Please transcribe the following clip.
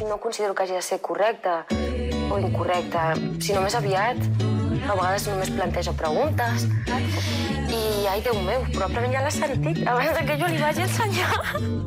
no considero que hagi de ser correcta o incorrecta, sinó més aviat. A vegades només plantejo preguntes i, ai, Déu meu, probablement ja l'has sentit abans que jo li vagi ensenyar.